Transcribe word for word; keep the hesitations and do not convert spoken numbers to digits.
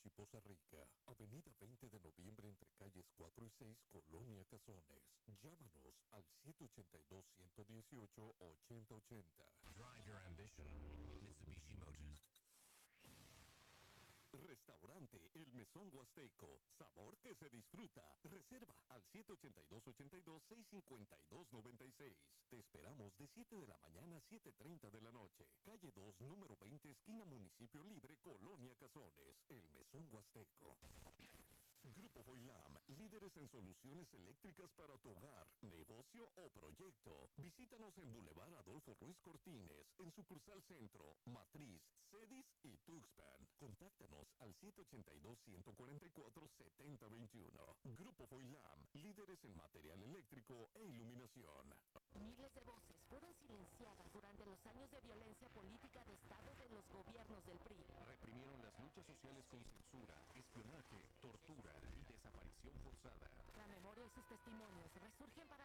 Beach y Poza Rica. Avenida veinte de noviembre entre calles cuatro y seis, Colonia Cazones. Llámanos al siete ocho dos, uno uno ocho, ocho cero ocho cero. Drive your ambition. Mitsubishi Motors. Restaurante El Mesón Huasteco. Sabor que se disfruta. Reserva al siete ocho dos, ocho dos, seis cinco dos, nueve seis. Te esperamos de siete de la mañana a siete treinta de la noche. Calle dos, número veinte, esquina Municipio Libre, Colonia Cazones. El Mesón Huasteco. Grupo Foilam, líderes en soluciones eléctricas para tu hogar, negocio o proyecto. Visítanos en Boulevard Adolfo Ruiz Cortines, en sucursal Centro, Matriz, Cedis y Tuxpan. Contáctanos al siete ocho dos, uno cuatro cuatro, siete cero dos uno. Grupo Foilam, líderes en material eléctrico e iluminación. Miles de voces fueron silenciadas durante los años de violencia política de Estado de los gobiernos del P R I. Reprimieron las luchas sociales con censura, espionaje, tortura y desaparición forzada. La memoria y sus testimonios resurgen para